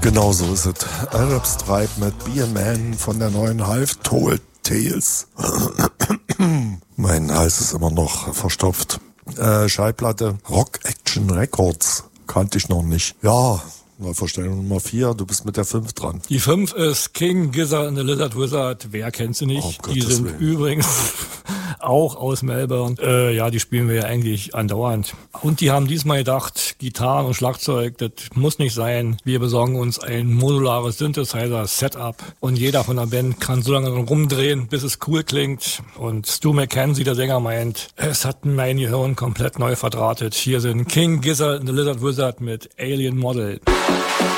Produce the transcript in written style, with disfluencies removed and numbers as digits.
Genau so ist es. Arab Stripe mit Be a Man von der neuen Half Told Tales. Mein Hals ist immer noch verstopft. Schallplatte Rock Action Records. Kannte ich noch nicht. Ja, Neuvorstellung Nummer 4, du bist mit der 5 dran. Die 5 ist King Gizzard and the Lizard Wizard. Wer kennt sie nicht? Oh, die sind übrigens auch aus Melbourne. Ja, die spielen wir ja eigentlich andauernd. Und die haben diesmal gedacht, Gitarren und Schlagzeug, das muss nicht sein. Wir besorgen uns ein modulares Synthesizer-Setup und jeder von der Band kann so lange rumdrehen, bis es cool klingt. Und Stu McKenzie, der Sänger, meint, es hat mein Gehirn komplett neu verdrahtet. Hier sind King Gizzard and the Lizard Wizard mit Alien Model.